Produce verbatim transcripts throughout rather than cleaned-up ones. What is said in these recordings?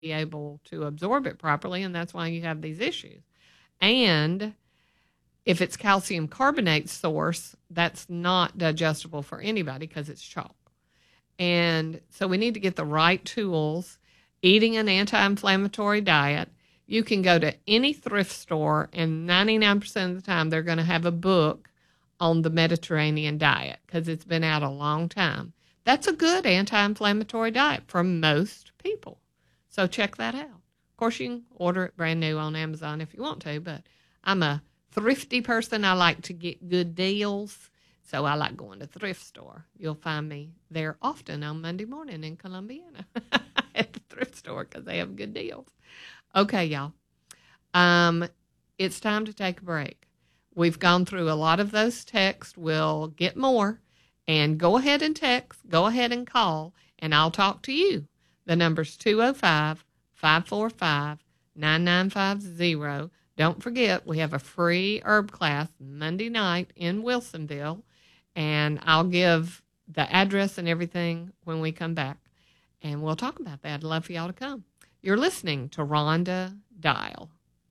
be able to absorb it properly, and that's why you have these issues. And if it's calcium carbonate source, that's not digestible for anybody because it's chalk. And so we need to get the right tools. Eating an anti-inflammatory diet. You can go to any thrift store, and ninety-nine percent of the time they're going to have a book on the Mediterranean diet because it's been out a long time. That's a good anti-inflammatory diet for most people. So check that out. Of course, you can order it brand new on Amazon if you want to, but I'm a thrifty person. I like to get good deals, so I like going to the thrift store. You'll find me there often on Monday morning in Columbiana at the thrift store because they have good deals. Okay, y'all. Um, it's time to take a break. We've gone through a lot of those texts. We'll get more. And go ahead and text. Go ahead and call, and I'll talk to you. The number's two oh five, five four five, nine nine five zero. Don't forget, we have a free herb class Monday night in Wilsonville, and I'll give the address and everything when we come back, and we'll talk about that. I'd love for y'all to come. You're listening to Rhonda Dial.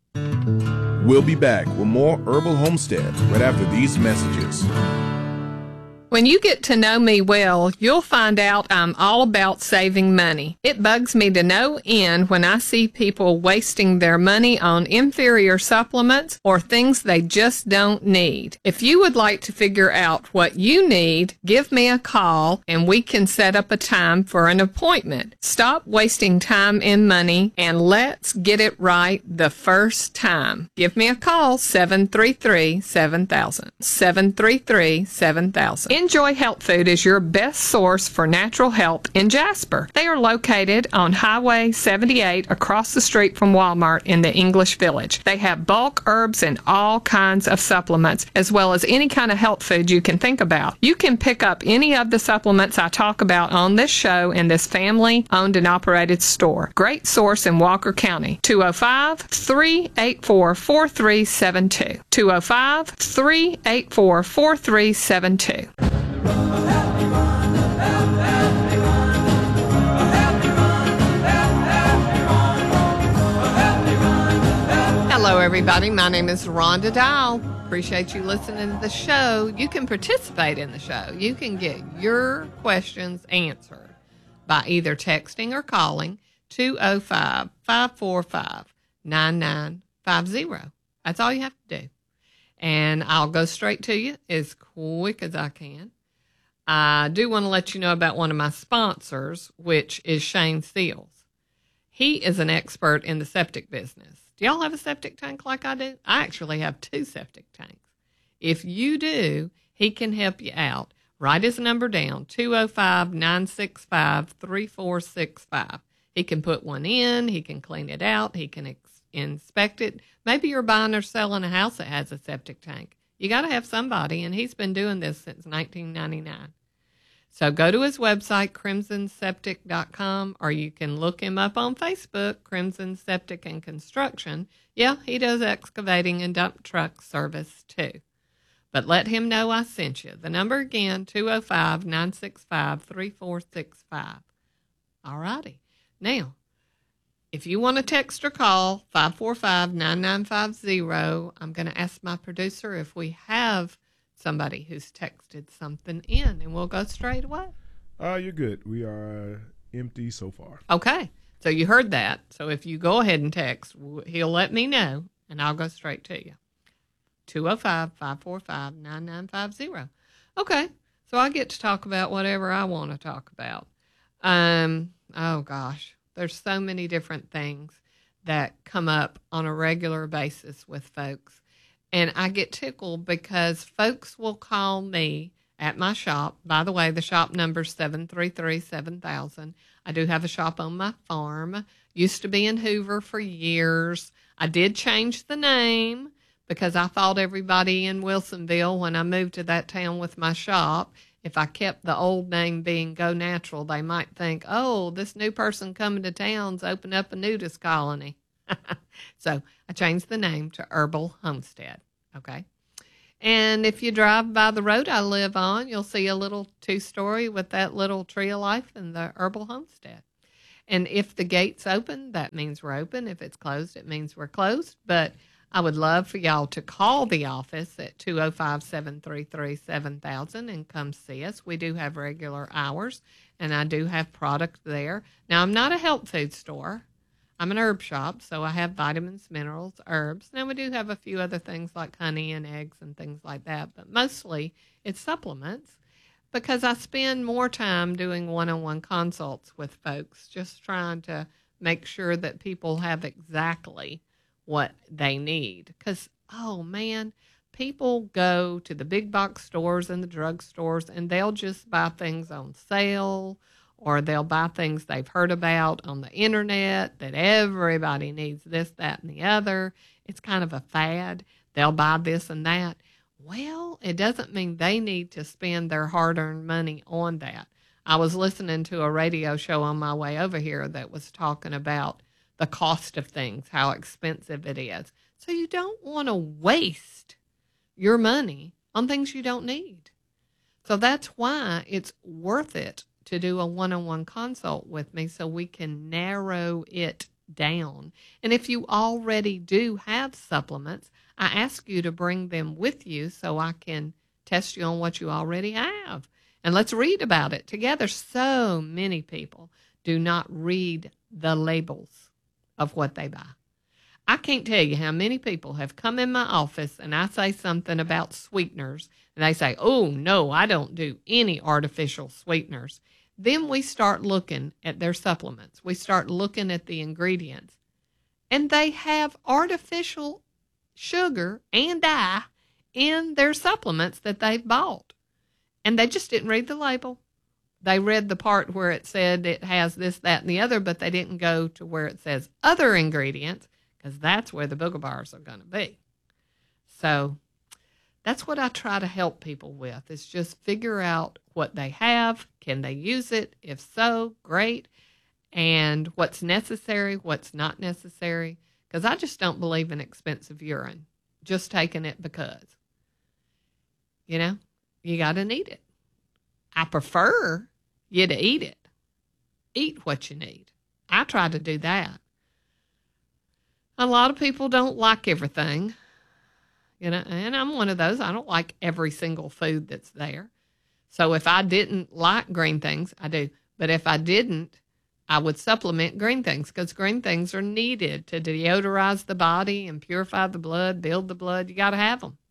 We'll be back with more Herbal Homestead right after these messages. When you get to know me well, you'll find out I'm all about saving money. It bugs me to no end when I see people wasting their money on inferior supplements or things they just don't need. If you would like to figure out what you need, give me a call and we can set up a time for an appointment. Stop wasting time and money and let's get it right the first time. Give me a call, seven three three, seven thousand, seven three three, seven thousand. Enjoy Health Food is your best source for natural health in Jasper. They are located on Highway seventy-eight across the street from Walmart in the English Village. They have bulk herbs and all kinds of supplements, as well as any kind of health food you can think about. You can pick up any of the supplements I talk about on this show in this family-owned and operated store. Great source in Walker County. two oh five, three eight four, four three seven two. two oh five, three eight four, four three seven two. Hello, everybody. My name is Rhonda Dial. Appreciate you listening to the show. You can participate in the show. You can get your questions answered by either texting or calling two oh five, five four five, nine nine five zero. That's all you have to do. And I'll go straight to you as quick as I can. I do want to let you know about one of my sponsors, which is Shane Seals. He is an expert in the septic business. Do y'all have a septic tank like I do? I actually have two septic tanks. If you do, he can help you out. Write his number down, two oh five, nine six five, three four six five. He can put one in. He can clean it out. He can ex- inspect it. Maybe you're buying or selling a house that has a septic tank. You got to have somebody, and he's been doing this since nineteen ninety-nine. So go to his website, crimson septic dot com, or you can look him up on Facebook, Crimson Septic and Construction. Yeah, he does excavating and dump truck service too. But let him know I sent you. The number again, two oh five, nine six five, three four six five. All righty. Now, if you want to text or call, five four five, nine nine five zero, I'm going to ask my producer if we have somebody who's texted something in, and we'll go straight away. Uh, you're good. We are uh, empty so far. Okay. So you heard that. So if you go ahead and text, he'll let me know, and I'll go straight to you. two oh five, five four five, nine nine five zero. Okay. So I get to talk about whatever I want to talk about. Um. Oh, gosh. There's so many different things that come up on a regular basis with folks. And I get tickled because folks will call me at my shop. By the way, the shop number's seven three three, seven thousand. I do have a shop on my farm. Used to be in Hoover for years. I did change the name because I thought everybody in Wilsonville, when I moved to that town with my shop, if I kept the old name being Go Natural, they might think, oh, this new person coming to town's opened up a nudist colony. So I changed the name to Herbal Homestead, okay? And if you drive by the road I live on, you'll see a little two-story with that little tree of life and the Herbal Homestead. And if the gate's open, that means we're open. If it's closed, it means we're closed. But I would love for y'all to call the office at two oh five, seven three three, seven thousand and come see us. We do have regular hours, and I do have product there. Now, I'm not a health food store. I'm an herb shop, so I have vitamins, minerals, herbs. Now, we do have a few other things like honey and eggs and things like that, but mostly it's supplements because I spend more time doing one-on-one consults with folks, just trying to make sure that people have exactly what they need. Because, oh, man, people go to the big box stores and the drug stores, and they'll just buy things on sale, or they'll buy things they've heard about on the internet that everybody needs this, that, and the other. It's kind of a fad. They'll buy this and that. Well, it doesn't mean they need to spend their hard-earned money on that. I was listening to a radio show on my way over here that was talking about the cost of things, how expensive it is. So you don't want to waste your money on things you don't need. So that's why it's worth it to do a one-on-one consult with me so we can narrow it down. And if you already do have supplements, I ask you to bring them with you so I can test you on what you already have. And let's read about it together. So many people do not read the labels of what they buy. I can't tell you how many people have come in my office and I say something about sweeteners and they say, oh, no, I don't do any artificial sweeteners. Then we start looking at their supplements. We start looking at the ingredients, and they have artificial sugar and dye in their supplements that they've bought. And they just didn't read the label. They read the part where it said it has this, that, and the other, but they didn't go to where it says other ingredients, because that's where the booger bars are going to be. So that's what I try to help people with, is just figure out what they have. Can they use it? If so, great. And what's necessary, what's not necessary. Because I just don't believe in expensive urine, just taking it because. You know, you got to need it. I prefer you to eat it. Eat what you need. I try to do that. A lot of people don't like everything, you know, and I'm one of those. I don't like every single food that's there. So if I didn't like green things, I do. But if I didn't, I would supplement green things, because green things are needed to deodorize the body and purify the blood, build the blood. You got to have them.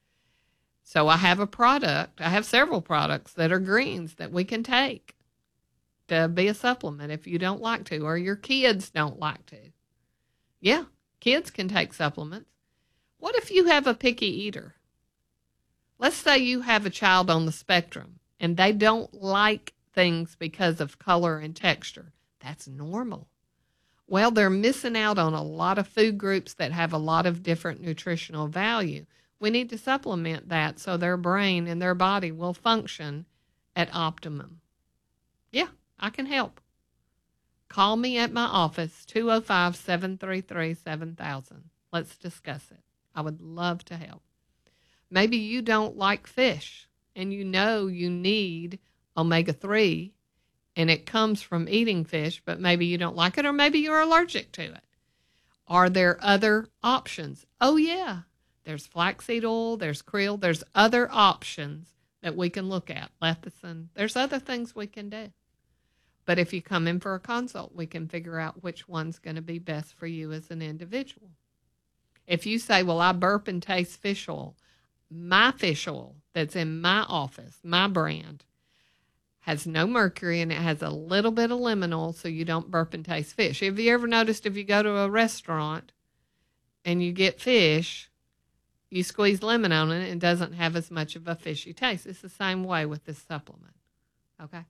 So I have a product. I have several products that are greens that we can take to be a supplement if you don't like to, or your kids don't like to. Yeah, kids can take supplements. What if you have a picky eater? Let's say you have a child on the spectrum and they don't like things because of color and texture. That's normal. Well, they're missing out on a lot of food groups that have a lot of different nutritional value. We need to supplement that so their brain and their body will function at optimum. Yeah, I can help. Call me at my office, two oh five, seven three three, seven thousand. Let's discuss it. I would love to help. Maybe you don't like fish and you know you need omega three and it comes from eating fish, but maybe you don't like it, or maybe you're allergic to it. Are there other options? Oh, yeah. There's flaxseed oil, there's krill, there's other options that we can look at. Lecithin, there's other things we can do. But if you come in for a consult, we can figure out which one's going to be best for you as an individual. If you say, well, I burp and taste fish oil, my fish oil that's in my office, my brand, has no mercury and it has a little bit of lemon oil so you don't burp and taste fish. Have you ever noticed if you go to a restaurant and you get fish, you squeeze lemon on it and it doesn't have as much of a fishy taste? It's the same way with this supplement. Okay?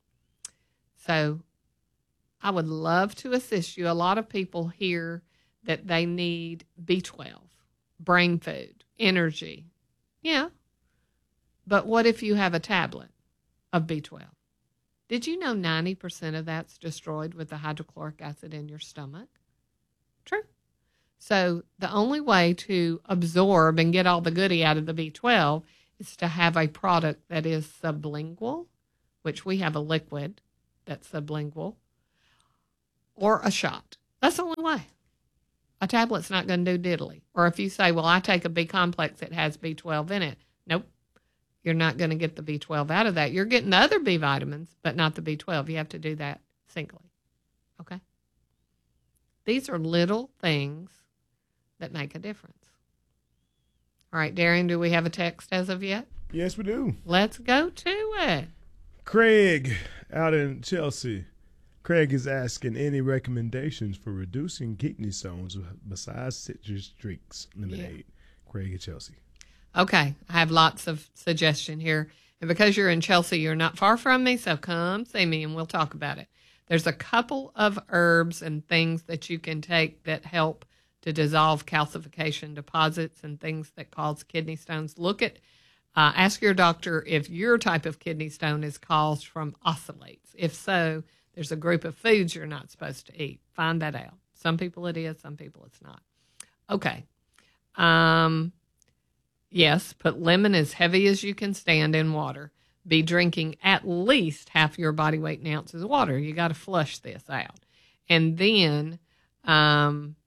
So I would love to assist you. A lot of people hear that they need B twelve, brain food, energy. Yeah. But what if you have a tablet of B twelve? Did you know ninety percent of that's destroyed with the hydrochloric acid in your stomach? True. So the only way to absorb and get all the goodie out of the B twelve is to have a product that is sublingual, which we have a liquid that's sublingual, or a shot. That's the only way. A tablet's not going to do diddly. Or if you say, well, I take a B complex, it has B twelve in it. Nope. You're not going to get the B twelve out of that. You're getting the other B vitamins, but not the B twelve. You have to do that singly. Okay? These are little things that make a difference. All right, Darian, do we have a text as of yet? Yes, we do. Let's go to it. Craig out in Chelsea. Craig is asking any recommendations for reducing kidney stones besides citrus drinks lemonade. Yeah. Craig in Chelsea. Okay, I have lots of suggestion here. And because you're in Chelsea, you're not far from me, so come see me and we'll talk about it. There's a couple of herbs and things that you can take that help to dissolve calcification deposits and things that cause kidney stones. Look at, uh, ask your doctor if your type of kidney stone is caused from oxalates. If so, there's a group of foods you're not supposed to eat. Find that out. Some people it is, some people it's not. Okay. Um, yes, put lemon as heavy as you can stand in water. Be drinking at least half your body weight in ounces of water. You got to flush this out. And then um,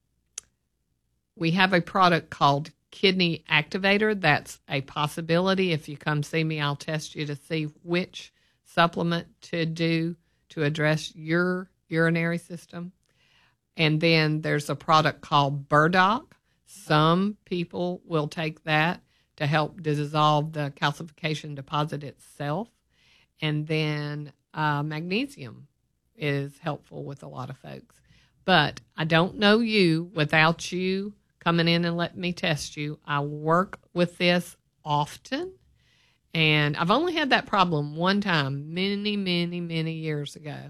we have a product called Kidney Activator. That's a possibility. If you come see me, I'll test you to see which supplement to do to address your urinary system. And then there's a product called Burdock. Some people will take that to help dissolve the calcification deposit itself. And then uh, magnesium is helpful with a lot of folks. But I don't know you without you coming in and letting me test you. I work with this often. And I've only had that problem one time, many, many, many years ago.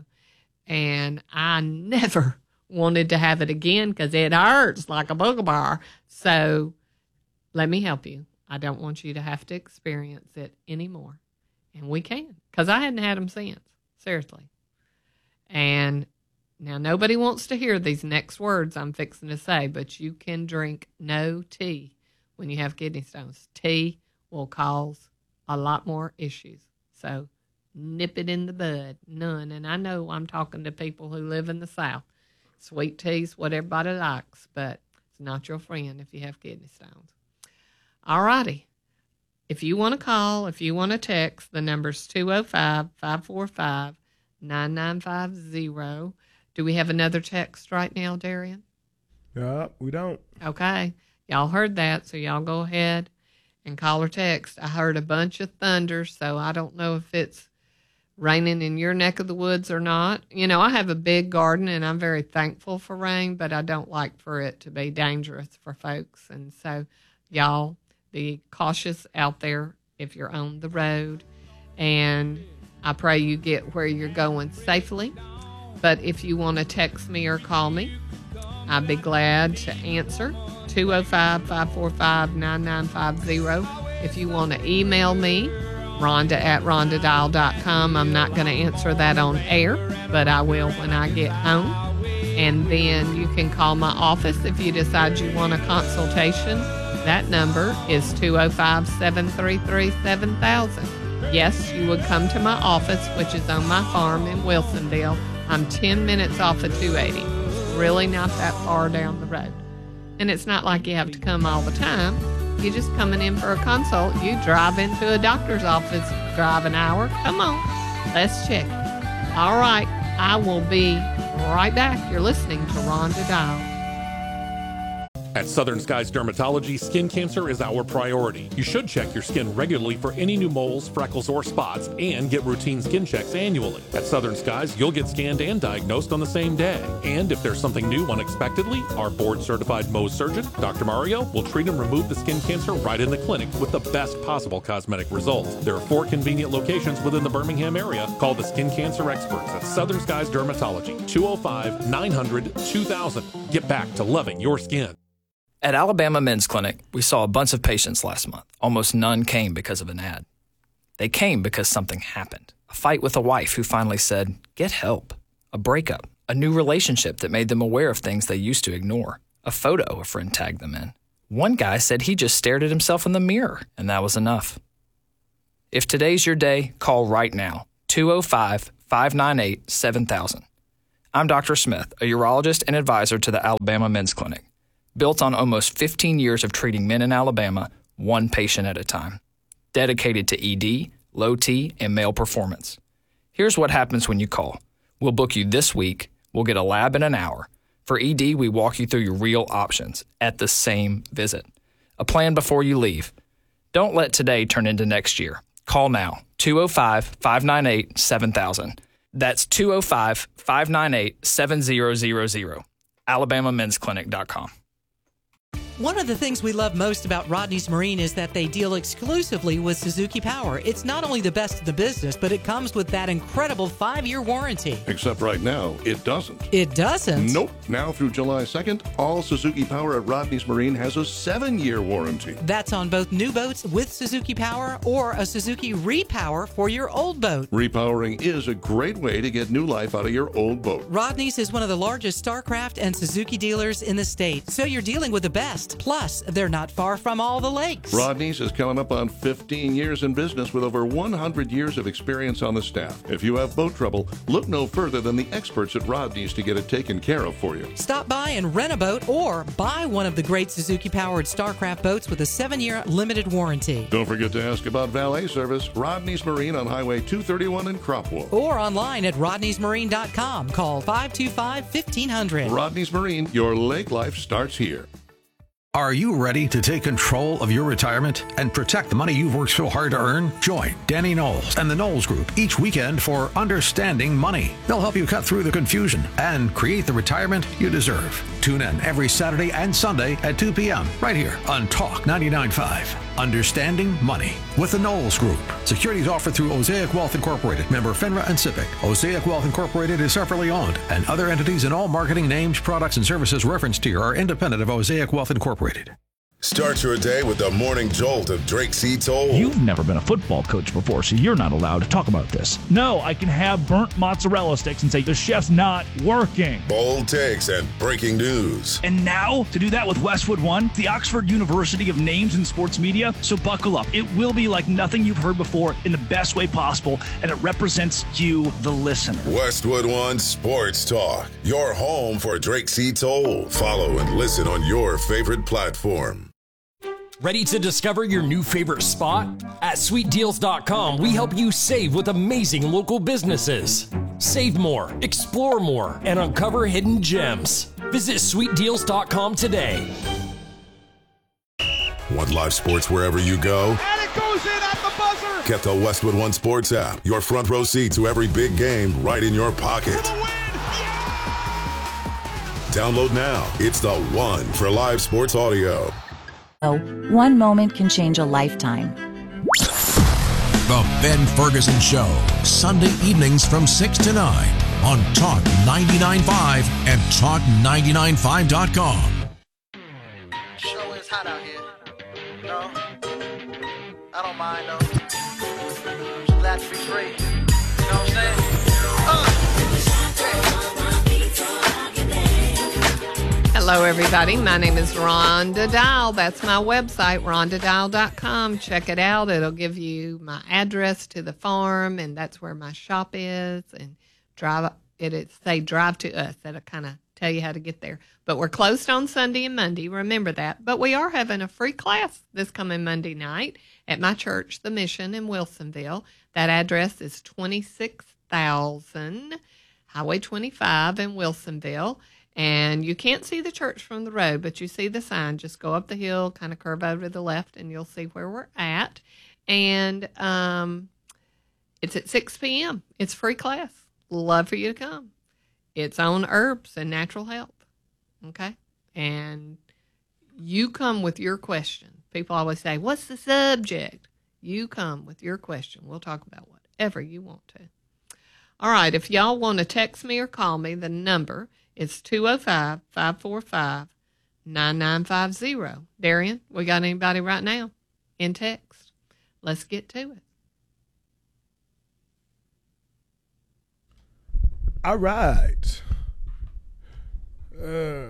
And I never wanted to have it again because it hurts like a booger bar. So let me help you. I don't want you to have to experience it anymore. And we can, because I hadn't had them since. Seriously. And now nobody wants to hear these next words I'm fixing to say, but you can drink no tea when you have kidney stones. Tea will cause a lot more issues. So nip it in the bud. None. And I know I'm talking to people who live in the South. Sweet tea's what everybody likes, but it's not your friend if you have kidney stones. All righty. If you want to call, if you want to text, the number's two oh five, five four five, nine nine five zero. Do we have another text right now, Darian? No, we don't. Okay. Y'all heard that, so y'all go ahead and call or text. I heard a bunch of thunder, so I don't know if it's raining in your neck of the woods or not. You know, I have a big garden, and I'm very thankful for rain, but I don't like for it to be dangerous for folks. And so y'all be cautious out there if you're on the road. And I pray you get where you're going safely. But if you want to text me or call me, I'd be glad to answer. two oh five, five four five, nine nine five zero. If you want to email me, Rhonda at rhonda dial dot com. I'm not going to answer that on air, but I will when I get home. And then you can call my office if you decide you want a consultation. That number is two oh five, seven three three, seven thousand. Yes, you would come to my office, which is on my farm in Wilsondale. I'm ten minutes off of two eighty. It's really not that far down the road. And it's not like you have to come all the time. You're just coming in for a consult. You drive into a doctor's office, drive an hour. Come on, let's check it. All right, I will be right back. You're listening to Rhonda Dial. At Southern Skies Dermatology, skin cancer is our priority. You should check your skin regularly for any new moles, freckles, or spots, and get routine skin checks annually. At Southern Skies, you'll get scanned and diagnosed on the same day. And if there's something new unexpectedly, our board-certified Mohs surgeon, Doctor Mario, will treat and remove the skin cancer right in the clinic with the best possible cosmetic results. There are four convenient locations within the Birmingham area. Call the skin cancer experts at Southern Skies Dermatology, two oh five, nine hundred, two thousand. Get back to loving your skin. At Alabama Men's Clinic, we saw a bunch of patients last month. Almost none came because of an ad. They came because something happened. A fight with a wife who finally said, get help. A breakup. A new relationship that made them aware of things they used to ignore. A photo a friend tagged them in. One guy said he just stared at himself in the mirror, and that was enough. If today's your day, call right now. two oh five, five nine eight, seven thousand. I'm Doctor Smith, a urologist and advisor to the Alabama Men's Clinic. Built on almost fifteen years of treating men in Alabama, one patient at a time. Dedicated to E D, low T, and male performance. Here's what happens when you call. We'll book you this week. We'll get a lab in an hour. For E D, we walk you through your real options at the same visit. A plan before you leave. Don't let today turn into next year. Call now, two oh five, five nine eight, seven thousand. That's two oh five, five nine eight, seven thousand. alabama men's clinic dot com. One of the things we love most about Rodney's Marine is that they deal exclusively with Suzuki Power. It's not only the best in the business, but it comes with that incredible five-year warranty. Except right now, it doesn't. It doesn't? Nope. Now through July second, all Suzuki Power at Rodney's Marine has a seven-year warranty. That's on both new boats with Suzuki Power or a Suzuki Repower for your old boat. Repowering is a great way to get new life out of your old boat. Rodney's is one of the largest StarCraft and Suzuki dealers in the state, so you're dealing with the best. Plus, they're not far from all the lakes. Rodney's is coming up on fifteen years in business with over one hundred years of experience on the staff. If you have boat trouble, look no further than the experts at Rodney's to get it taken care of for you. Stop by and rent a boat or buy one of the great Suzuki-powered StarCraft boats with a seven-year limited warranty. Don't forget to ask about valet service. Rodney's Marine on Highway two thirty-one in Cropwell. Or online at rodneys marine dot com. Call five two five, fifteen hundred. Rodney's Marine, your lake life starts here. Are you ready to take control of your retirement and protect the money you've worked so hard to earn? Join Danny Knowles and the Knowles Group each weekend for Understanding Money. They'll help you cut through the confusion and create the retirement you deserve. Tune in every Saturday and Sunday at two p.m. right here on Talk ninety-nine point five. Understanding Money with the Knowles Group. Securities offered through Osaic Wealth Incorporated, member FINRA and SIPC. Osaic Wealth Incorporated is separately owned, and other entities and all marketing names, products, and services referenced here are independent of Osaic Wealth Incorporated. Start your day with the morning jolt of Drake C. Toll. You've never been a football coach before, so you're not allowed to talk about this. No, I can have burnt mozzarella sticks and say the chef's not working. Bold takes and breaking news. And now, to do that with Westwood One, the Oxford University of Names in Sports Media. So buckle up. It will be like nothing you've heard before in the best way possible, and it represents you, the listener. Westwood One Sports Talk, your home for Drake C. Toll. Follow and listen on your favorite platform. Ready to discover your new favorite spot? At sweet deals dot com, we help you save with amazing local businesses. Save more, explore more, and uncover hidden gems. Visit sweet deals dot com today. Want live sports wherever you go? And it goes in at the buzzer! Get the Westwood One Sports app. Your front row seat to every big game right in your pocket. For the win! Yeah! Download now. It's the one for live sports audio. One moment can change a lifetime. The Ben Ferguson Show, Sunday evenings from six to nine on Talk ninety-nine point five and talk ninety-nine five dot com. Show is hot out here. No, I don't mind though. I'm glad to be free. You know what I'm saying? Uh. Hello, everybody. My name is Rhonda Dial. That's my website, rhonda dial dot com. Check it out. It'll give you my address to the farm, and that's where my shop is. And drive it. It say drive to us. That'll kind of tell you how to get there. But we're closed on Sunday and Monday. Remember that. But we are having a free class this coming Monday night at my church, The Mission in Wilsonville. That address is twenty-six thousand Highway twenty-five in Wilsonville. And you can't see the church from the road, but you see the sign. Just go up the hill, kind of curve over to the left, and you'll see where we're at. And um, it's at six p.m. It's free class. Love for you to come. It's on herbs and natural health, okay? And you come with your question. People always say, what's the subject? You come with your question. We'll talk about whatever you want to. All right, if y'all want to text me or call me, the number it's two oh five, five four five, nine nine five zero. Darian, we got anybody right now in text? Let's get to it. All right. Uh,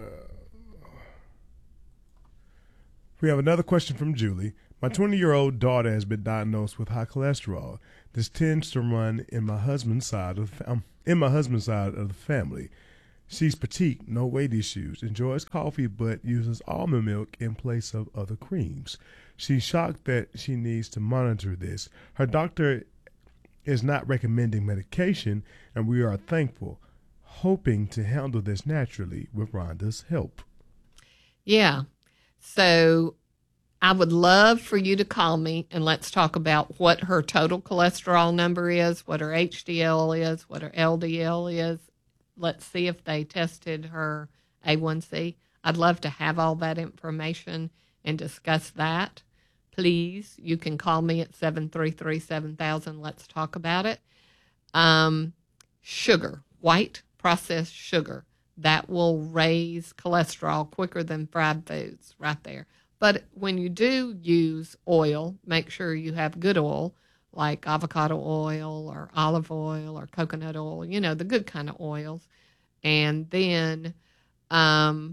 we have another question from Julie. My twenty-year-old daughter has been diagnosed with high cholesterol. This tends to run in my husband's side of the, um, in my husband's side of the family. She's petite, no weight issues, enjoys coffee, but uses almond milk in place of other creams. She's shocked that she needs to monitor this. Her doctor is not recommending medication, and we are thankful, hoping to handle this naturally with Rhonda's help. Yeah. So I would love for you to call me and let's talk about what her total cholesterol number is, what her H D L is, what her L D L is. Let's see if they tested her A one C. I'd love to have all that information and discuss that. Please, you can call me at seven three three, seven thousand. Let's talk about it. Um, sugar, white processed sugar, that will raise cholesterol quicker than fried foods right there. But when you do use oil, make sure you have good oil, like avocado oil or olive oil or coconut oil, you know, the good kind of oils. And then um,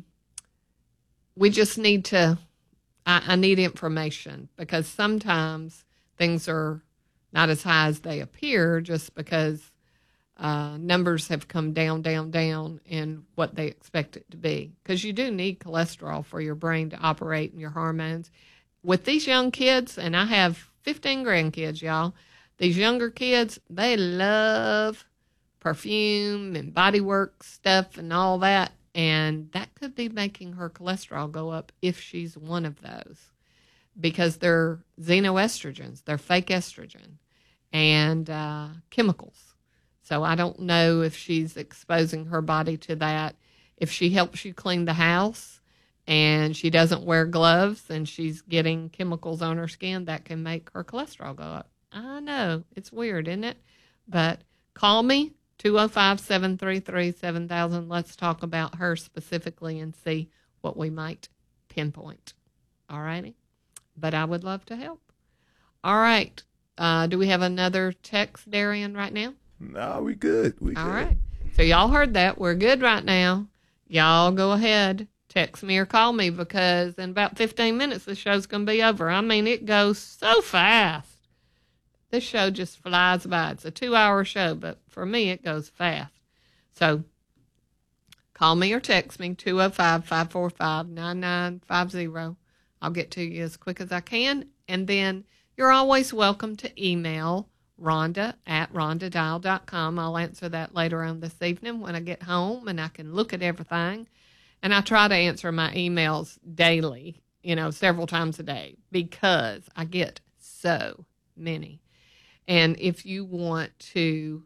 we just need to, I, I need information, because sometimes things are not as high as they appear just because uh, numbers have come down, down, down in what they expect it to be. Because you do need cholesterol for your brain to operate and your hormones. With these young kids, and I have fifteen grandkids, y'all, these younger kids, they love perfume and body work stuff and all that. And that could be making her cholesterol go up if she's one of those, because they're xenoestrogens, they're fake estrogen and uh, chemicals. So I don't know if she's exposing her body to that. If she helps you clean the house and she doesn't wear gloves and she's getting chemicals on her skin, that can make her cholesterol go up. I know, it's weird, isn't it? But call me, two oh five, seven three three, seven thousand. Let's talk about her specifically and see what we might pinpoint. All righty? But I would love to help. All right. Uh, do we have another text, Darian, right now? No, we good. We All good. right. So y'all heard that. We're good right now. Y'all go ahead. Text me or call me, because in about fifteen minutes, the show's going to be over. I mean, it goes so fast. This show just flies by. It's a two-hour show, but for me, it goes fast. So call me or text me, two oh five, five four five, nine nine five zero. I'll get to you as quick as I can. And then you're always welcome to email Rhonda at rhonda dial dot com. I'll answer that later on this evening when I get home and I can look at everything. And I try to answer my emails daily, you know, several times a day, because I get so many. And if you want to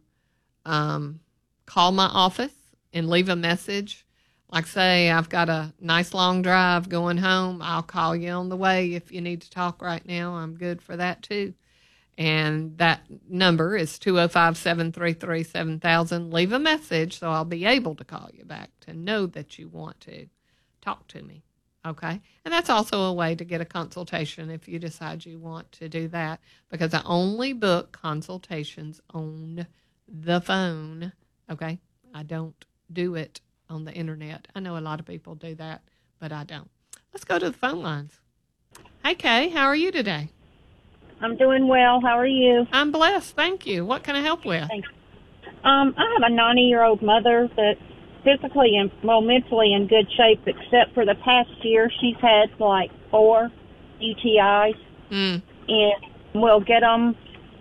um, call my office and leave a message, like say I've got a nice long drive going home, I'll call you on the way if you need to talk right now. I'm good for that too. And that number is two oh five, seven three three, seven thousand. Leave a message so I'll be able to call you back to know that you want to talk to me. Okay? And that's also a way to get a consultation if you decide you want to do that, because I only book consultations on the phone. Okay? I don't do it on the internet. I know a lot of people do that, but I don't. Let's go to the phone lines. Hey, Kay, how are you today? I'm doing well. How are you? I'm blessed. Thank you. What can I help with? Thanks. Um, I have a ninety-year-old mother that's physically and, well, mentally in good shape, except for the past year she's had, like, four U T Is. Mm. And we'll get them,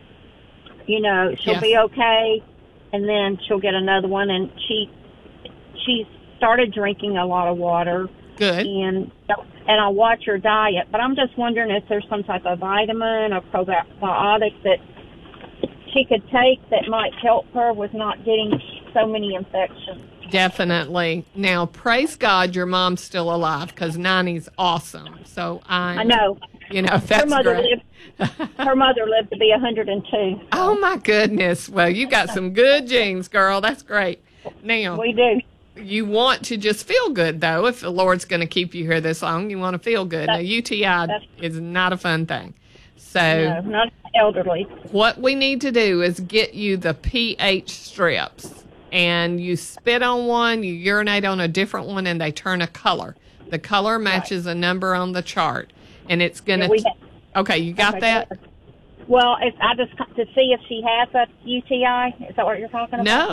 you know, she'll Yes. be okay, and then she'll get another one. And she she's started drinking a lot of water. Good. And and I watch her diet, but I'm just wondering if there's some type of vitamin or probiotic that she could take that might help her with not getting so many infections. Definitely. Now, praise God, your mom's still alive, because ninety's awesome. So I, I know. You know, that's her mother great. lived. Her mother lived to be one hundred two. Oh my goodness! Well, you got some good genes, girl. That's great. Now we do. You want to just feel good, though. If the Lord's going to keep you here this long, you want to feel good. Now, U T I is not a fun thing. So, no, not elderly. What we need to do is get you the pH strips, and you spit on one, you urinate on a different one, and they turn a color. The color matches right. a number on the chart, and it's going to. Yeah, okay, you got okay, that? Well, if I just to see if she has a U T I. Is that what you're talking about? No.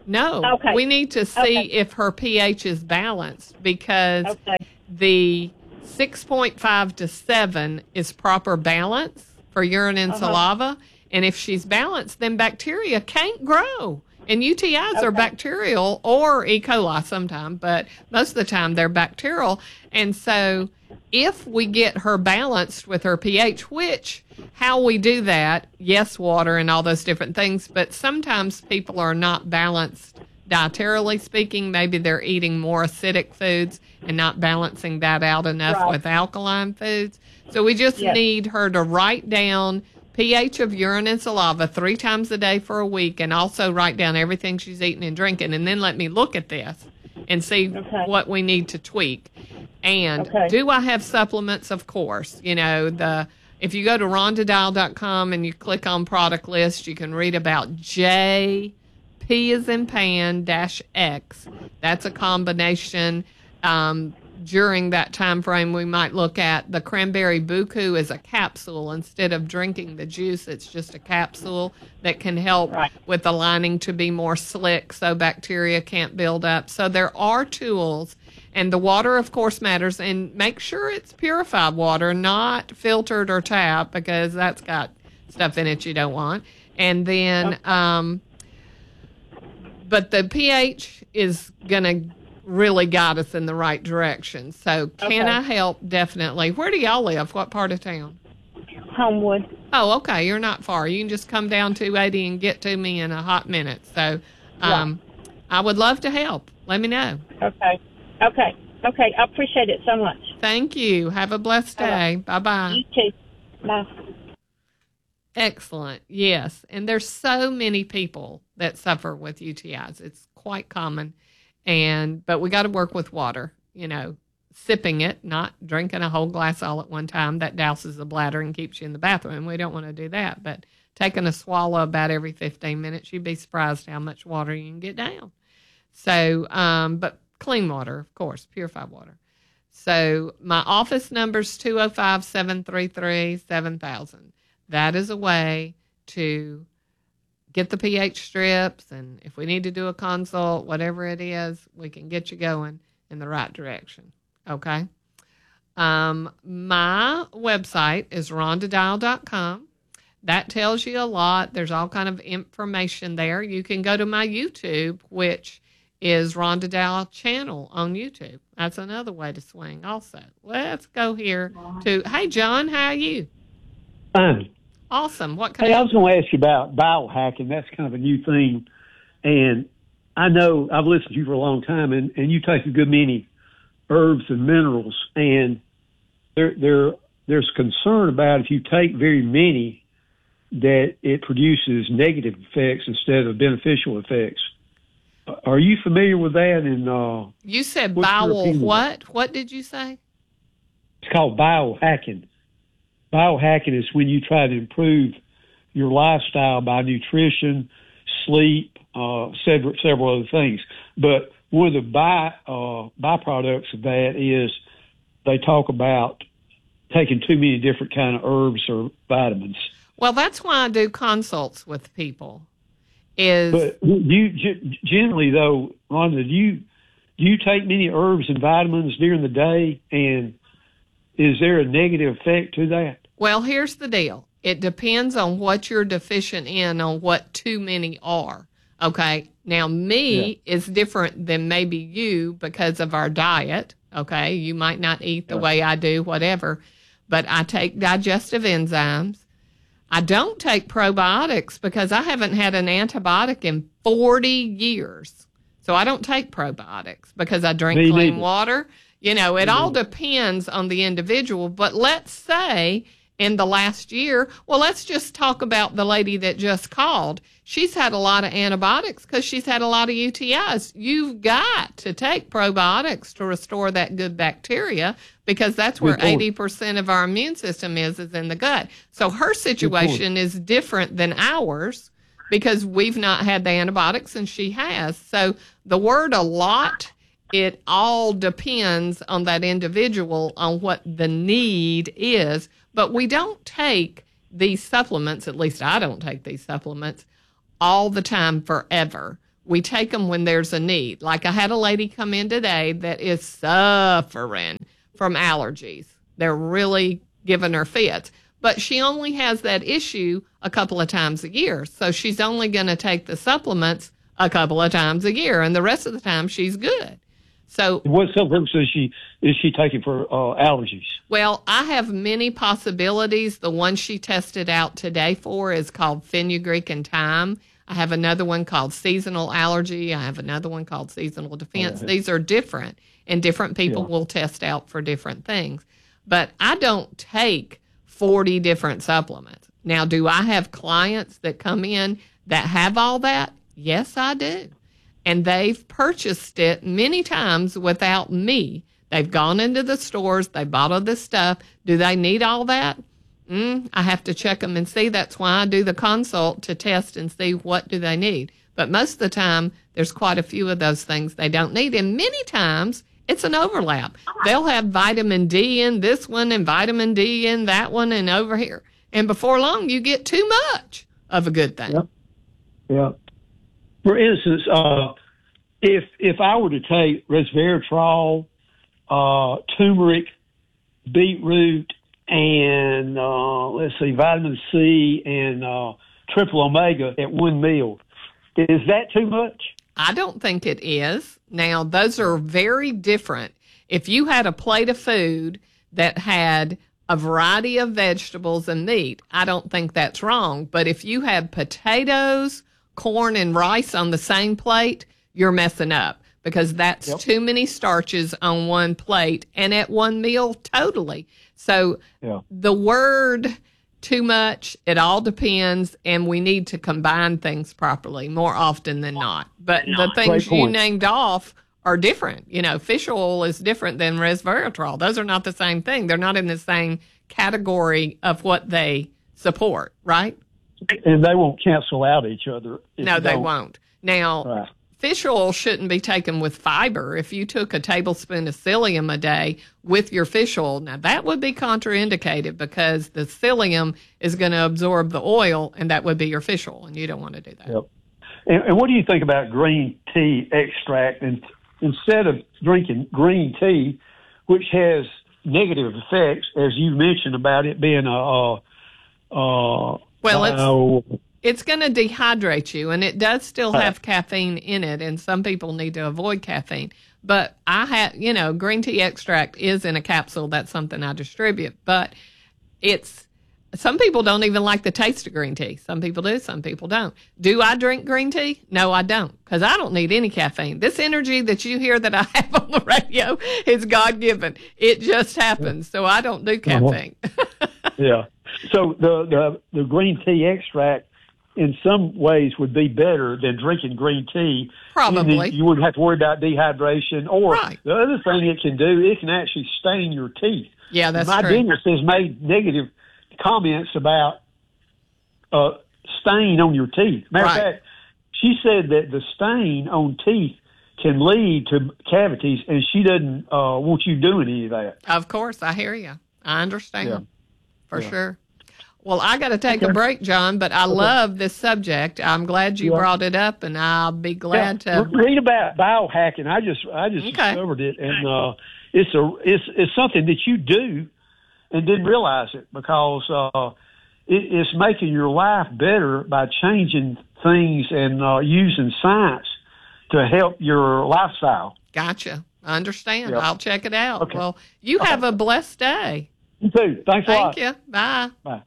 No. Okay. We need to see Okay. if her pH is balanced because Okay. the six point five to seven is proper balance for urine and Uh-huh. saliva. And if she's balanced, then bacteria can't grow. And U T Is are Okay. bacterial or E. coli sometimes, but most of the time they're bacterial. And so if we get her balanced with her pH, which how we do that, yes, water and all those different things, but sometimes people are not balanced dietarily speaking. Maybe they're eating more acidic foods and not balancing that out enough Right. with alkaline foods. So we just Yes. need her to write down pH of urine and saliva three times a day for a week, and also write down everything she's eating and drinking, and then let me look at this and see Okay. what we need to tweak. And Okay. do I have supplements? Of course. You know, the if you go to rhonda dial dot com and you click on product list, you can read about J P as in pan dash X. That's a combination. Um, during that time frame, we might look at the cranberry buku as a capsule instead of drinking the juice. It's just a capsule that can help Right. with the lining to be more slick so bacteria can't build up. So there are tools, and the water, of course, matters. And make sure it's purified water, not filtered or tap, because that's got stuff in it you don't want. And then, um, but the pH is going to really guide us in the right direction. So can Okay. I help? Definitely. Where do y'all live? What part of town? Homewood. Oh, okay. You're not far. You can just come down two eighty and get to me in a hot minute. So um, I would love to help. Let me know. Okay. Okay. Okay. I appreciate it so much. Thank you. Have a blessed day. Bye-bye. You too. Bye. Excellent. Yes. And there's so many people that suffer with U T Is. It's quite common. And but we got to work with water, you know, sipping it, not drinking a whole glass all at one time. That douses the bladder and keeps you in the bathroom. We don't want to do that. But taking a swallow about every fifteen minutes, you'd be surprised how much water you can get down. So, um, but clean water, of course, purified water. So my office number's two oh five, seven three three, seven thousand. That is a way to get the pH strips, and if we need to do a consult, whatever it is, we can get you going in the right direction. Okay? Um, my website is rhonda dial dot com. That tells you a lot. There's all kind of information there. You can go to my YouTube, which is Rhonda Dial channel on YouTube. That's another way to swing also. Let's go here to, hey, John, how are you? Fine. Awesome. What can Hey, I I was going to ask you about biohacking. That's kind of a new thing. And I know I've listened to you for a long time, and, and you take a good many herbs and minerals. And there, there, there's concern about if you take very many, that it produces negative effects instead of beneficial effects. Are you familiar with that? And uh, You said what's your bowel opinion? what? What did you say? It's called biohacking. Biohacking is when you try to improve your lifestyle by nutrition, sleep, uh, several, several other things. But one of the by, uh, byproducts of that is they talk about taking too many different kind of herbs or vitamins. Well, that's why I do consults with people. Is But you g- generally, though, Rhonda, do you do you take many herbs and vitamins during the day, and is there a negative effect to that? Well, here's the deal. It depends on what you're deficient in, on what too many are. Okay. Now, me Yeah. is different than maybe you because of our diet. Okay. You might not eat the Yeah. way I do, whatever, but I take digestive enzymes. I don't take probiotics because I haven't had an antibiotic in forty years. So I don't take probiotics because I drink Me clean neither. water. You know, it Me all neither. depends on the individual. But let's say in the last year, well, let's just talk about the lady that just called. She's had a lot of antibiotics because she's had a lot of U T Is. You've got to take probiotics to restore that good bacteria because that's where Good point. eighty percent of our immune system is, is in the gut. So her situation is different than ours because we've not had the antibiotics and she has. So the word a lot, it all depends on that individual on what the need is. But we don't take these supplements, at least I don't take these supplements, all the time forever. we take them when there's a need. Like I had a lady come in today that is suffering from allergies. They're really giving her fits. But she only has that issue a couple of times a year. So she's only going to take the supplements a couple of times a year. And the rest of the time, she's good. So what supplements is she, is she taking for uh, allergies? Well, I have many possibilities. The one she tested out today for is called fenugreek and thyme. I have another one called seasonal allergy. I have another one called seasonal defense. Oh, These are different, and different people Yeah. will test out for different things. But I don't take forty different supplements. Now, do I have clients that come in that have all that? Yes, I do. And they've purchased it many times without me. They've gone into the stores, they bought all this stuff. Do they need all that? Mm, I have to check them and see. That's why I do the consult to test and see what do they need. But most of the time, there's quite a few of those things they don't need. And many times, it's an overlap. They'll have vitamin D in this one and vitamin D in that one and over here. And before long, you get too much of a good thing. Yep. Yeah. For instance, uh, if if I were to take resveratrol, uh, turmeric, beetroot, and uh, let's see, vitamin C and uh, triple omega at one meal, is that too much? I don't think it is. Now, those are very different. If you had a plate of food that had a variety of vegetables and meat, I don't think that's wrong. But if you have potatoes, corn, and rice on the same plate, you're messing up because that's Yep. too many starches on one plate and at one meal totally. So Yeah. the word too much, it all depends, and we need to combine things properly more often than not. But the things Great you point. named off are different. You know, fish oil is different than resveratrol. Those are not the same thing. They're not in the same category of what they support, right? And they won't cancel out each other. if No, you they don't. won't. Now, Right. fish oil shouldn't be taken with fiber. If you took a tablespoon of psyllium a day with your fish oil, now that would be contraindicated because the psyllium is going to absorb the oil, and that would be your fish oil, and you don't want to do that. Yep. And, and what do you think about green tea extract? And instead of drinking green tea, which has negative effects, as you mentioned about it being a, a, a Well, it's- bio- It's going to dehydrate you, and it does still Right. have caffeine in it, and some people need to avoid caffeine. But I have, you know, green tea extract is in a capsule. That's something I distribute. But it's, some people don't even like the taste of green tea. Some people do, some people don't. Do I drink green tea? No, I don't, because I don't need any caffeine. This energy that you hear that I have on the radio is God-given. It just happens, so I don't do caffeine. yeah. So the, the, the green tea extract in some ways would be better than drinking green tea. Probably. And you wouldn't have to worry about dehydration. Or Right. the other thing it can do, it can actually stain your teeth. Yeah, that's My true. dentist has made negative comments about uh, stain on your teeth. Matter Right. of fact, she said that the stain on teeth can lead to cavities, and she doesn't uh, want you doing any of that. Of course, I hear you. I understand. Yeah. For Yeah. sure. Well, I got to take Okay. a break, John, but I Okay. love this subject. I'm glad you Yeah. brought it up, and I'll be glad Yeah, to. read about biohacking. I just I just Okay. discovered it, and uh, it's a it's it's something that you do and didn't realize it because uh, it, it's making your life better by changing things and uh, using science to help your lifestyle. Gotcha. I understand. Yep. I'll check it out. Okay. Well, you have a blessed day. You too. Thanks a lot. Thank you. Bye. Bye.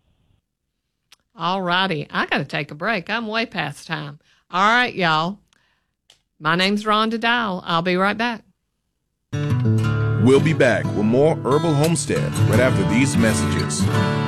All righty. I got to take a break. I'm way past time. All right, y'all. My name's Rhonda Dial. I'll be right back. We'll be back with more Herbal Homestead right after these messages.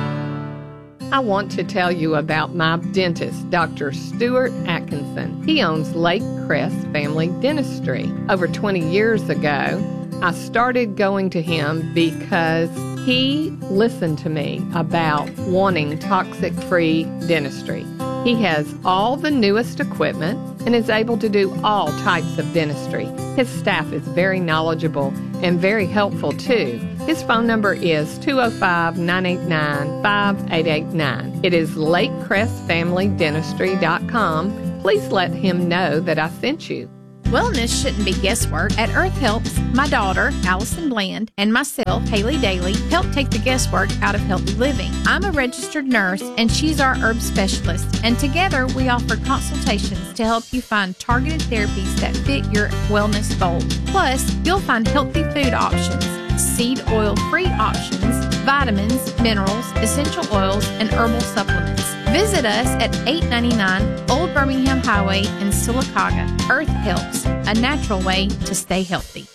I want to tell you about my dentist, Doctor Stuart Atkinson. He owns Lake Crest Family Dentistry. Over twenty years ago, I started going to him because he listened to me about wanting toxic-free dentistry. He has all the newest equipment and is able to do all types of dentistry. His staff is very knowledgeable and very helpful too. His phone number is two oh five, nine eight nine, five eight eight nine. It is lake crest family dentistry dot com. Please let him know that I sent you. Wellness shouldn't be guesswork. At Earth Helps, my daughter, Allison Bland, and myself, Haley Daly, help take the guesswork out of healthy living. I'm a registered nurse, and she's our herb specialist, and together we offer consultations to help you find targeted therapies that fit your wellness goals. Plus, you'll find healthy food options, seed oil-free options, vitamins, minerals, essential oils, and herbal supplements. Visit us at eight ninety-nine Old Birmingham Highway in Sylacauga. Earth Helps, a natural way to stay healthy.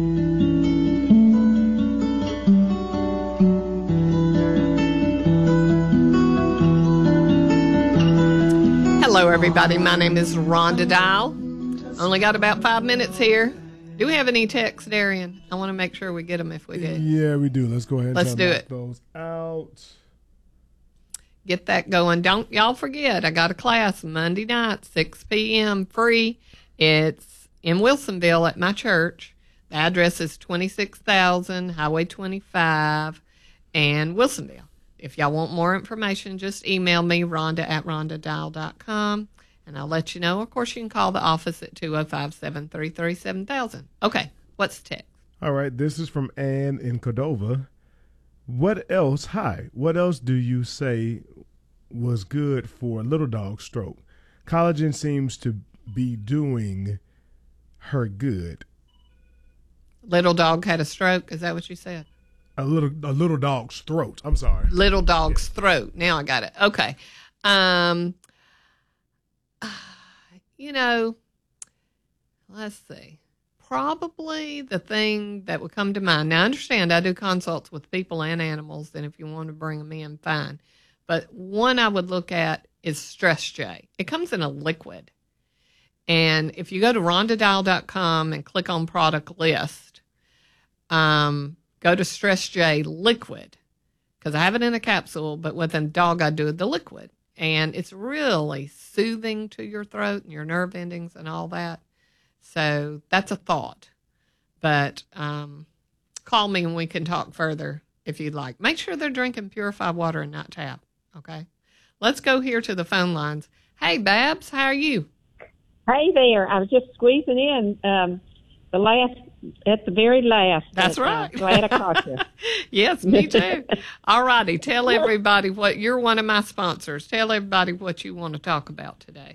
Hello, everybody. My name is Rhonda Dial. Only got about five minutes here. Do we have any texts, Darian? I want to make sure we get them if we do. Yeah, we do. Let's go ahead and Let's do it. those out. Get that going. Don't y'all forget, I got a class Monday night, six p.m. free. It's in Wilsonville at my church. The address is twenty-six thousand Highway twenty-five and Wilsonville. If y'all want more information, just email me, Rhonda at rhonda dial dot com, and I'll let you know. Of course, you can call the office at two oh five, seven three three, seven thousand. Okay, what's the text? All right, this is from Ann in Cordova. What else, hi, what else do you say was good for little dog stroke? Collagen seems to be doing her good. Little dog had a stroke. Is that what you said? A little a little dog's throat. I'm sorry. Little dog's yeah. throat. Now I got it. Okay. Um, you know, let's see. Probably the thing that would come to mind. Now, I understand I do consults with people and animals, and if you want to bring them in, fine. But one I would look at is Stress J. It comes in a liquid. And if you go to rhonda dial dot com and click on product list, um, go to Stress J liquid, because I have it in a capsule, but with a dog I do the liquid. And it's really soothing to your throat and your nerve endings and all that. So that's a thought. But um, call me and we can talk further if you'd like. Make sure they're drinking purified water and not tap, okay? Let's go here to the phone lines. Hey, Babs, how are you? Hey there. I was just squeezing in um, the last, at the very last. That's but, right. Uh, glad I caught you. Yes, me too. All righty. Tell everybody what, you're one of my sponsors. Tell everybody what you want to talk about today.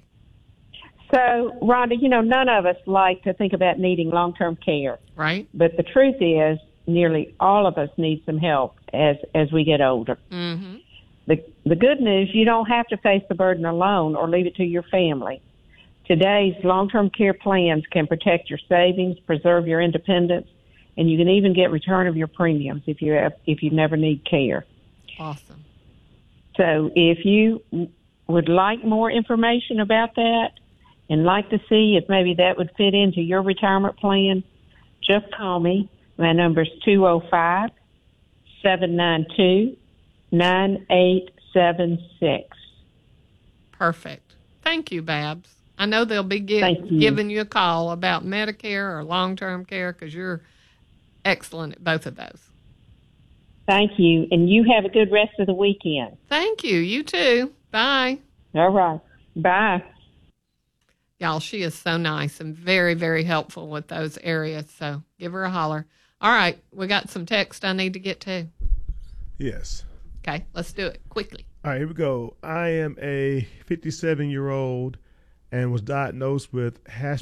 So, Rhonda, you know, none of us like to think about needing long-term care. Right. But the truth is, nearly all of us need some help as, as we get older. Mm-hmm. The, the good news, you don't have to face the burden alone or leave it to your family. Today's long-term care plans can protect your savings, preserve your independence, and you can even get return of your premiums if you have, if you never need care. Awesome. So if you would like more information about that and like to see if maybe that would fit into your retirement plan, just call me. My number is two oh five, seven nine two, nine eight seven six. Perfect. Thank you, Babs. I know they'll be give, you. giving you a call about Medicare or long-term care because you're excellent at both of those. Thank you. And you have a good rest of the weekend. Thank you. You too. Bye. All right. Bye. Y'all, she is so nice and very, very helpful with those areas. So give her a holler. All right. We got some text I need to get to. Yes. Okay. Let's do it quickly. All right. Here we go. I am a fifty-seven-year-old and was diagnosed with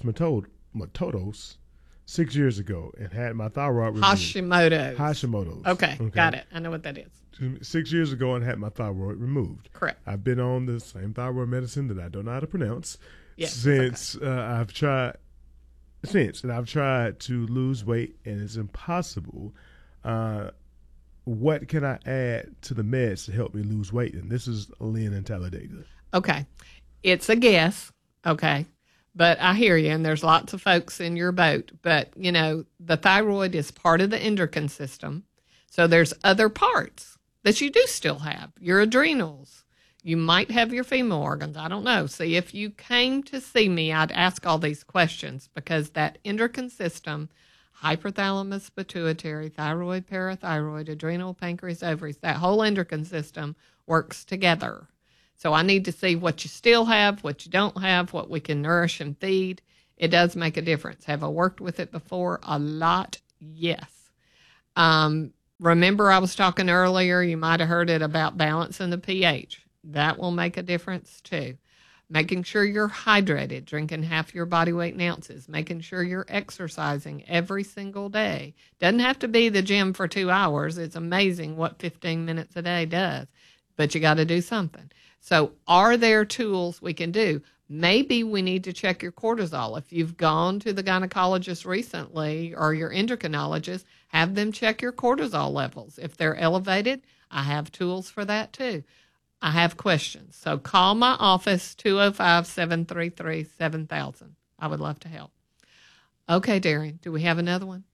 Hashimoto's six years ago and had my thyroid removed. Hashimoto's. Hashimoto's. Okay, okay, got it. I know what that is. Six years ago and had my thyroid removed. Correct. I've been on the same thyroid medicine that I don't know how to pronounce yes, since okay. uh, I've tried since and I've tried to lose weight and it's impossible. Uh, what can I add to the meds to help me lose weight? And this is Lynn in Talladega. Okay, it's a guess. Okay. But I hear you, and there's lots of folks in your boat. But, you know, the thyroid is part of the endocrine system. So there's other parts that you do still have. Your adrenals. You might have your female organs. I don't know. See, if you came to see me, I'd ask all these questions because that endocrine system, hypothalamus, pituitary, thyroid, parathyroid, adrenal, pancreas, ovaries, that whole endocrine system works together. So I need to see what you still have, what you don't have, what we can nourish and feed. It does make a difference. Have I worked with it before? A lot, yes. Um, remember I was talking earlier, you might have heard it about balancing the pH. That will make a difference too. Making sure you're hydrated, drinking half your body weight in ounces, making sure you're exercising every single day. Doesn't have to be the gym for two hours. It's amazing what fifteen minutes a day does, but you got to do something. So are there tools we can do? Maybe we need to check your cortisol. If you've gone to the gynecologist recently or your endocrinologist, have them check your cortisol levels. If they're elevated, I have tools for that too. I have questions. So call my office, two oh five, seven three three, seven thousand. I would love to help. Okay, Darian, do we have another one?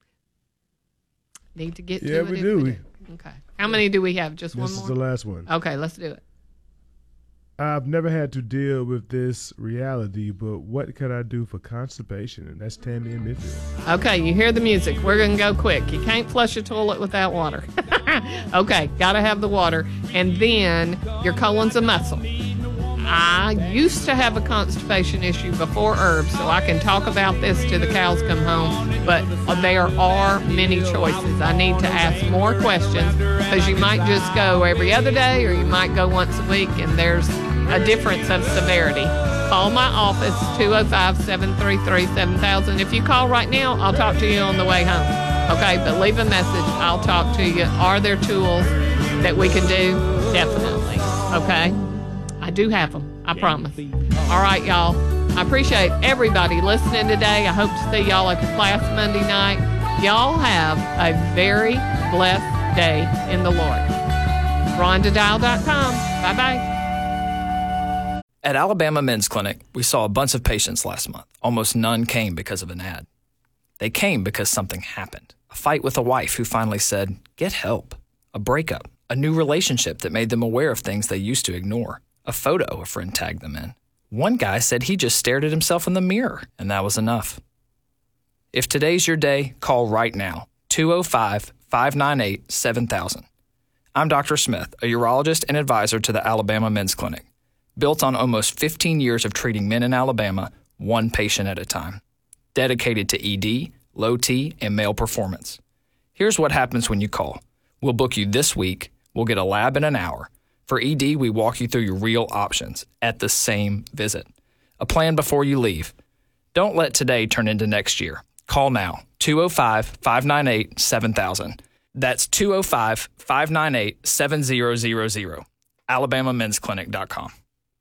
Need to get yeah, to it? we if do. we do. Okay. How many do we have? Just this one more? This is the last one. Okay, let's do it. I've never had to deal with this reality, but what could I do for constipation? And that's Tammy in Midfield. Okay, you hear the music. We're going to go quick. You can't flush a toilet without water. Okay, got to have the water. And then your colon's a muscle. I used to have a constipation issue before herbs, so I can talk about this till the cows come home, but there are many choices. I need to ask more questions because you might just go every other day or you might go once a week, and there's a difference of severity. Call my office, two oh five, seven three three, seven thousand. If you call right now, I'll talk to you on the way home. Okay, but leave a message. I'll talk to you. Are there tools that we can do? Definitely. Okay? I do have them. I promise. All right, y'all. I appreciate everybody listening today. I hope to see y'all at the class Monday night. Y'all have a very blessed day in the Lord. Rhonda Dial dot com. Bye-bye. At Alabama Men's Clinic, we saw a bunch of patients last month. Almost none came because of an ad. They came because something happened. A fight with a wife who finally said, get help. A breakup. A new relationship that made them aware of things they used to ignore. A photo a friend tagged them in. One guy said he just stared at himself in the mirror, and that was enough. If today's your day, call right now. two oh five, five nine eight, seven thousand. I'm Doctor Smith, a urologist and advisor to the Alabama Men's Clinic. Built on almost fifteen years of treating men in Alabama, one patient at a time. Dedicated to E D, low T, and male performance. Here's what happens when you call. We'll book you this week. We'll get a lab in an hour. For E D, we walk you through your real options at the same visit. A plan before you leave. Don't let today turn into next year. Call now, two oh five, five nine eight, seven thousand. That's two oh five, five nine eight, seven thousand. alabama men's clinic dot com.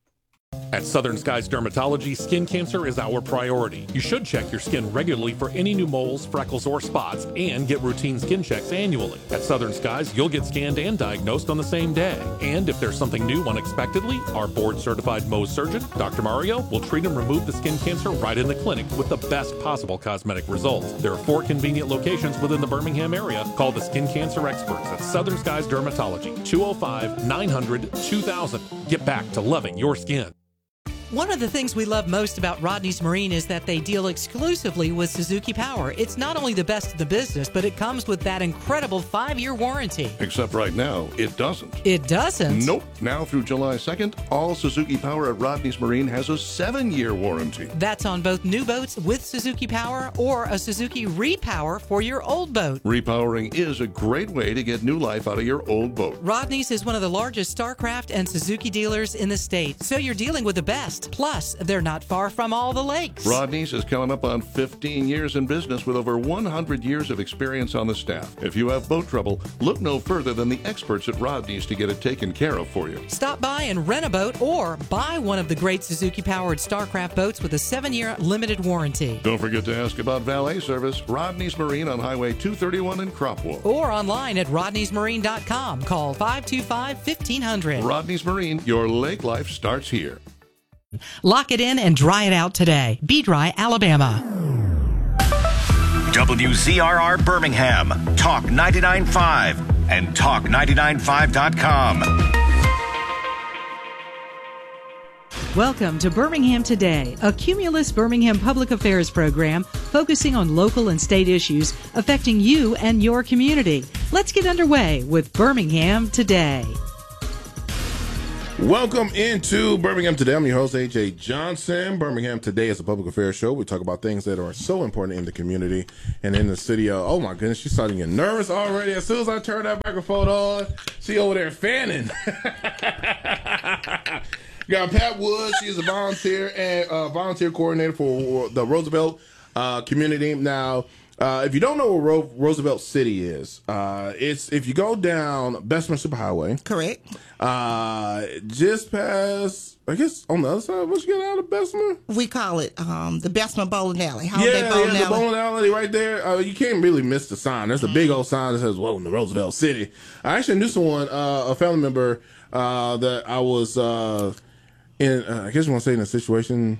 At Southern Skies Dermatology, skin cancer is our priority. You should check your skin regularly for any new moles, freckles, or spots, and get routine skin checks annually. At Southern Skies, you'll get scanned and diagnosed on the same day. And if there's something new unexpectedly, our board-certified Mohs surgeon, Doctor Mario, will treat and remove the skin cancer right in the clinic with the best possible cosmetic results. There are four convenient locations within the Birmingham area. Call the skin cancer experts at Southern Skies Dermatology, two oh five, nine hundred, two thousand. Get back to loving your skin. One of the things we love most about Rodney's Marine is that they deal exclusively with Suzuki Power. It's not only the best in the business, but it comes with that incredible five-year warranty. Except right now, it doesn't. It doesn't? Nope. Now through July second, all Suzuki Power at Rodney's Marine has a seven-year warranty. That's on both new boats with Suzuki Power or a Suzuki Repower for your old boat. Repowering is a great way to get new life out of your old boat. Rodney's is one of the largest StarCraft and Suzuki dealers in the state, so you're dealing with the best. Plus, they're not far from all the lakes. Rodney's is coming up on fifteen years in business with over one hundred years of experience on the staff. If you have boat trouble, look no further than the experts at Rodney's to get it taken care of for you. Stop by and rent a boat or buy one of the great Suzuki-powered StarCraft boats with a seven-year limited warranty. Don't forget to ask about valet service. Rodney's Marine on Highway two thirty-one in Cropwell. Or online at rodneys marine dot com. Call five two five, fifteen hundred. Rodney's Marine, your lake life starts here. Lock it in and dry it out today. Be Dry, Alabama. W Z R R Birmingham, Talk ninety-nine point five, and talk ninety-nine five dot com. Welcome to Birmingham Today, a Cumulus Birmingham public affairs program focusing on local and state issues affecting you and your community. Let's get underway with Birmingham Today. Welcome into Birmingham Today. I'm your host, A J Johnson. Birmingham Today is a public affairs show. We talk about things that are so important in the community and in the city. Of, oh, my goodness, she's starting to get nervous already. As soon as I turn that microphone on, she over there fanning. Got Pat Wood. She's a volunteer and uh, volunteer coordinator for the Roosevelt uh, community. Now, Uh, if you don't know where Ro- Roosevelt City is, uh, it's if you go down Bessemer Superhighway. Correct. Uh, just past, I guess, on the other side. Once you get out of Bessemer, we call it um, the Bessemer Bowling Alley. Holiday yeah, Bowling yeah, the Alley. bowling alley right there. Uh, you can't really miss the sign. There's a big old sign that says "Welcome to Roosevelt City." I actually knew someone, uh, a family member, uh, that I was uh, in. Uh, I guess you want to say in a situation.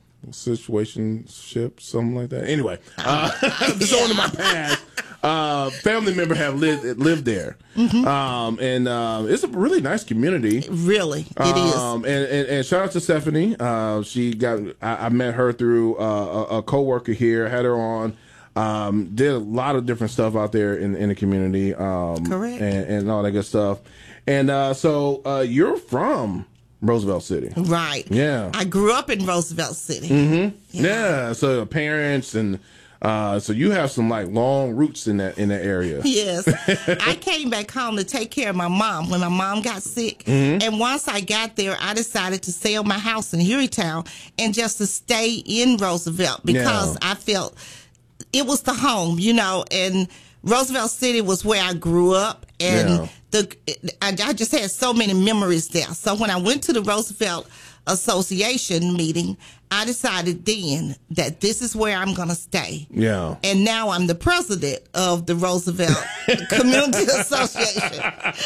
Situationship, something like that. Anyway, uh, someone in my past uh, family member have lived lived there, mm-hmm. um, and uh, it's a really nice community. Really, it um, is. And, and and shout out to Stephanie. Uh, she got I, I met her through uh, a, a coworker here. Had her on. Um, did a lot of different stuff out there in in the community. Um, Correct. And, and all that good stuff. And uh, so uh, you're from Roosevelt City. Right. Yeah. I grew up in Roosevelt City. Mm-hmm. Yeah. yeah. So parents and uh, so you have some like long roots in that in that area. Yes. I came back home to take care of my mom when my mom got sick. Mm-hmm. And once I got there, I decided to sell my house in Hueytown and just to stay in Roosevelt because Yeah. I felt it was the home, you know, and Roosevelt City was where I grew up. And Yeah. the I, I just had so many memories there. So when I went to the Roosevelt Association meeting, I decided then that this is where I'm going to stay. Yeah. And now I'm the president of the Roosevelt Community Association.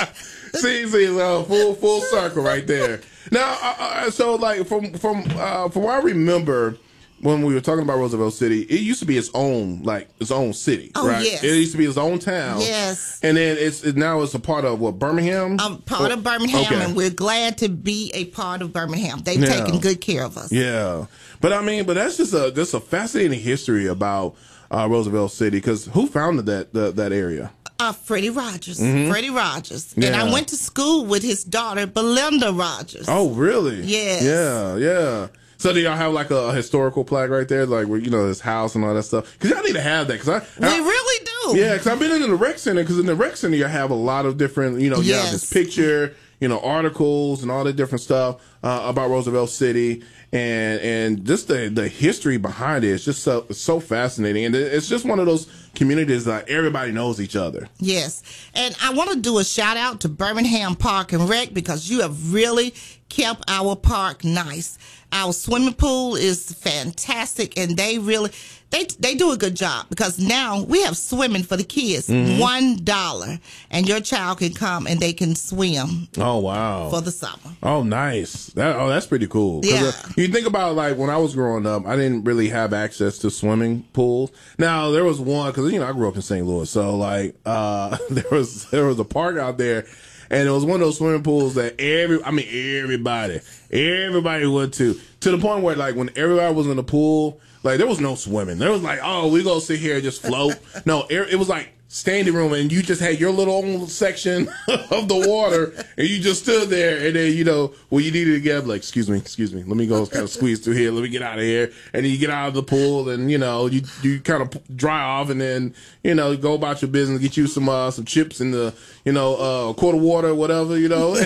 see, see, uh, full full circle right there. Now, uh, uh, so like from from uh, from what I remember. When we were talking about Roosevelt City, it used to be its own, like its own city, Oh, right? yes. It used to be its own town. Yes. And then it's it, now it's a part of what, Birmingham? I'm part Oh, of Birmingham, okay. and we're glad to be a part of Birmingham. They've Yeah. taken good care of us. Yeah, but I mean, but that's just a that's a fascinating history about uh, Roosevelt City because who founded that the, that area? Uh, Freddie Rogers. Mhm. Freddie Rogers. And Yeah. I went to school with his daughter, Belinda Rogers. Oh, really? Yes. Yeah, yeah. So do y'all have like a, a historical plaque right there, like where you know his house and all that stuff? Because y'all need to have that. Cause I, We I really do. Yeah, because I've been in the rec center. Because in the rec center, you have a lot of different, you know, you have Yes. this picture, you know, articles and all the different stuff uh, about Roosevelt City, and and just the the history behind it is just so so fascinating, and it's just one of those communities that everybody knows each other. Yes. And I want to do a shout out to Birmingham Park and Rec because you have really kept our park nice. Our swimming pool is fantastic, and they really they they do a good job because now we have swimming for the kids, Mhm. one dollar, and your child can come and they can swim Oh wow! for the summer. Oh, nice. That oh, that's pretty cool. 'Cause, Yeah. uh, you think about like when I was growing up, I didn't really have access to swimming pools. Now there was one because you know I grew up in Saint Louis, so like uh, there was there was a park out there, and it was one of those swimming pools that every I mean everybody everybody went to to the point where like when everybody was in the pool, like there was no swimming. There was like oh we gonna sit here and just float. No, it, it was like standing room, and you just had your little own section of the water, and you just stood there, and then, you know, when you needed to get up, like, excuse me, excuse me, let me go kind of squeeze through here, let me get out of here, and then you get out of the pool, and, you know, you you kind of dry off, and then, you know, go about your business, get you some uh, some chips and the, you know, uh, a quart of water, whatever, you know,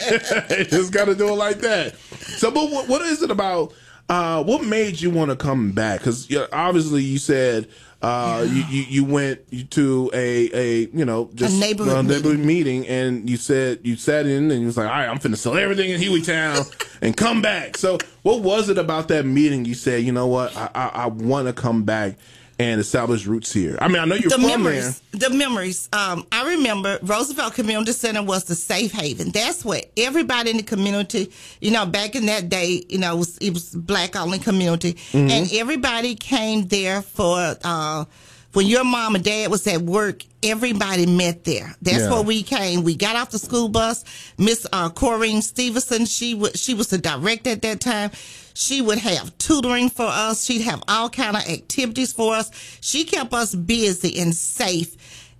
just got to do it like that. So, but what, what is it about, uh, what made you want to come back? Because obviously you said, Uh, you, you, you went to a, a, you know, just A neighborhood uh, neighborhood meeting, and you said, you sat in and you was like, all right, I'm finna sell everything in Hueytown and come back. So what was it about that meeting you said, you know what, I, I, I want to come back and establish roots here? I mean, I know you're the from memories, there. The memories. Um, I remember Roosevelt Community Center was the safe haven. That's where everybody in the community, you know, back in that day, you know, it was, it was black only community, Mhm. and everybody came there for uh, when your mom and dad was at work. Everybody met there. That's Yeah. where we came. We got off the school bus. Miss uh, Corrine Stevenson, she was she was the director at that time. She would have tutoring for us. She'd have all kind of activities for us. She kept us busy and safe.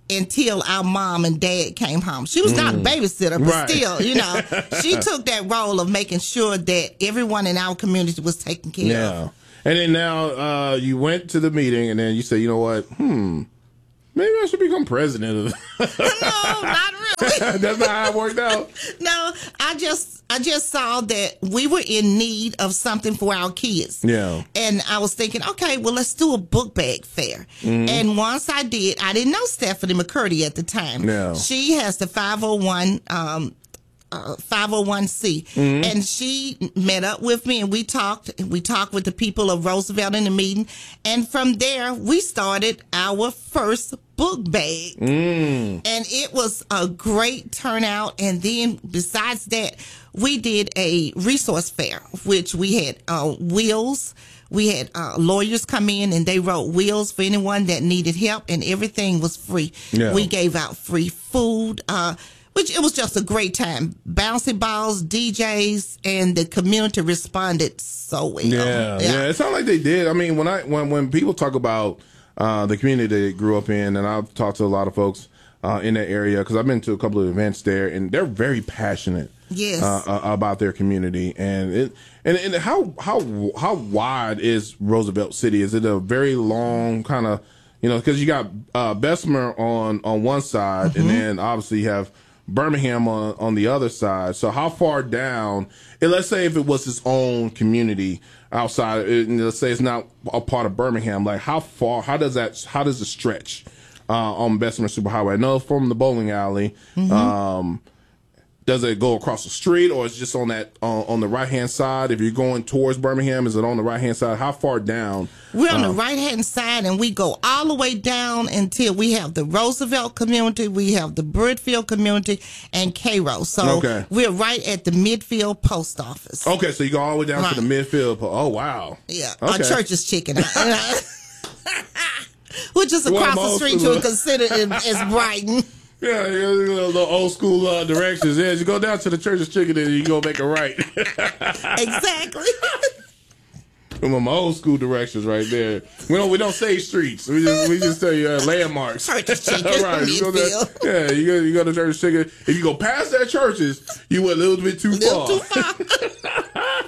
until our mom and dad came home. She was mm. not a babysitter, but right. still, you know, she took that role of making sure that everyone in our community was taken care yeah. of. And then now uh, you went to the meeting, and then you said, you know what, hmm, maybe I should become president of No, not really. That's not how it worked out. No, I just I just saw that we were in need of something for our kids. Yeah. And I was thinking, okay, well, let's do a book bag fair. Mm-hmm. And once I did, I didn't know Stephanie McCurdy at the time. Yeah. She has the five oh one um Uh, five oh one c mm-hmm. and she met up with me and we talked we talked with the people of Roosevelt in the meeting, and from there we started our first book bag. mm. And it was a great turnout. And then besides that, we did a resource fair, which we had uh, wills. We had uh, lawyers come in and they wrote wills for anyone that needed help, and everything was free. Yeah. We gave out free food, uh which it was just a great time. Bouncy balls, D Js, and the community responded so well. Yeah, yeah. yeah. It sounded like they did. I mean, when I when when people talk about uh, the community they grew up in, and I've talked to a lot of folks uh, in that area because I've been to a couple of events there, and they're very passionate. Yes. Uh, about their community, and it and, and how how how wide is Roosevelt City? Is it a very long kind of, you know, because you got uh, Bessemer on on one side, mm-hmm. and then obviously you have Birmingham on on the other side. So how far down, and let's say if it was its own community outside, and let's say it's not a part of Birmingham, like how far, how does that, how does it stretch uh, on Bessemer Superhighway? I know from the bowling alley, mm-hmm. um, does it go across the street, or is it just on that uh, on the right hand side? If you're going towards Birmingham, is it on the right hand side? How far down? We're on uh, the right hand side, and we go all the way down until we have the Roosevelt community, we have the Bridgefield community, and Cairo. So okay. we're right at the Midfield post office. Okay, so you go all the way down right. to the Midfield. Oh wow! Yeah, okay. our church is chicken. Which is across the street to consider it as Brighton. Yeah, yeah, the old school uh, directions. Yeah, you go down to the Church's Chicken and you go make a right. Exactly. From my old school directions right there. We don't we don't say streets. We just we just tell you uh, landmarks. Church's Chicken. Right. You go there, yeah, you go you go to Church's Chicken. If you go past that churches, you went a little bit too little far. Too far.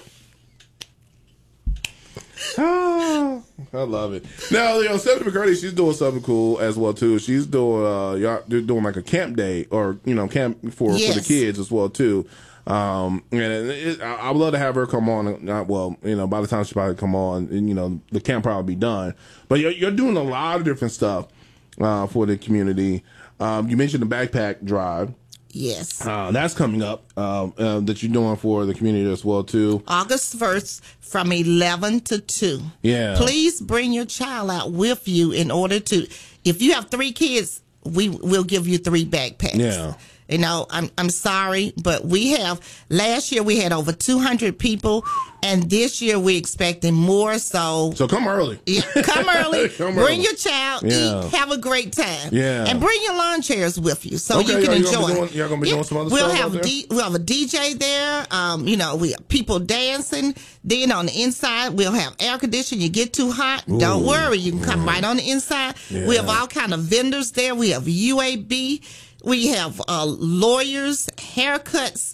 Oh, I love it. Now, you know, Stephanie McCurdy, she's doing something cool as well too. She's doing uh, y'all, they're doing like a camp day, or you know, camp for, yes. for the kids as well too. Um, and it, it, I would love to have her come on. Not well, you know, by the time she probably come on, and you know, the camp probably be done. But you're, you're doing a lot of different stuff uh, for the community. Um, you mentioned the backpack drive. Yes. Uh, that's coming up uh, uh, that you're doing for the community as well, too. August first from eleven to two. Yeah. Please bring your child out with you in order to, if you have three kids, we will give you three backpacks. Yeah. You know, I'm I'm sorry, but we have, last year we had over two hundred people, and this year we're expecting more, so. So come early. Yeah, come early. come bring early. your child, yeah. eat, have a great time. Yeah. And bring your lawn chairs with you so okay, you can y'all, enjoy. Y'all gonna be doing, y'all gonna be yeah. doing some other we'll stuff have out there? D, we'll have a D J there. Um, you know, we have people dancing. Then on the inside, we'll have air conditioning. You get too hot, Ooh. don't worry. You can come right on the inside. Yeah. We have all kind of vendors there. We have U A B. We have uh, lawyers, haircuts,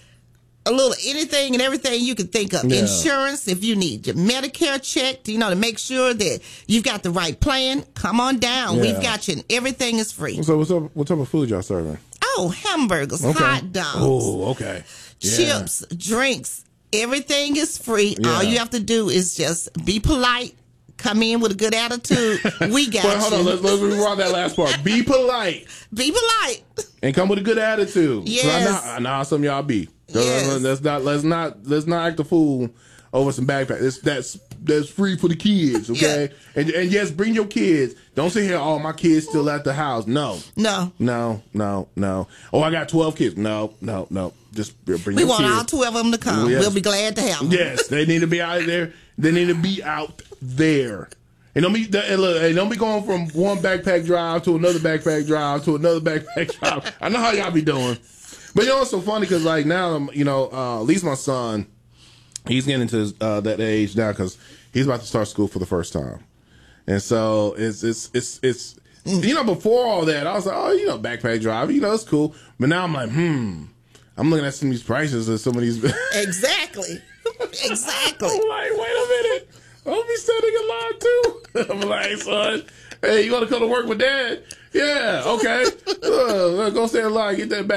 a little anything and everything you can think of. Yeah. Insurance, if you need your Medicare checked, you know, to make sure that you've got the right plan, come on down. Yeah. We've got you, and everything is free. So what's up? What type of food y'all serving? Oh, hamburgers, Okay. hot dogs, Oh, okay. Yeah. chips, drinks. Everything is free. Yeah. All you have to do is just be polite. Come in with a good attitude. We got Well, hold you. on. Let's, let's rewind that last part. Be polite Be polite. and come with a good attitude. Yes. So I know, I know how some of y'all be. So Yes. let's not let's not let's not act a fool over some backpacks. It's, that's that's free for the kids, okay? Yeah. And and yes, bring your kids. Don't sit here. Oh, my kids still at the house. No, No. no, no, no. Oh, I got twelve kids. No, no, no. Just bring We your want kids. all twelve of them to come. Yes. We'll be glad to have them. Yes, they need to be out there. They need to be out there. And don't be and look, and don't be going from one backpack drive to another backpack drive to another backpack drive. I know how y'all be doing. But you know it's so funny because like now, you know, uh, at least my son, he's getting into uh, that age now because he's about to start school for the first time, and so it's it's it's it's You know, before all that, I was like, oh, you know, backpack driver, you know, it's cool. But now I'm like, hmm, I'm looking at some of these prices of some of these. Exactly. Exactly. I'm like, wait a minute. I'll be standing in line too. I'm like, son, hey, you want to come to work with Dad? Yeah, okay. Uh, go stand in line, get that back.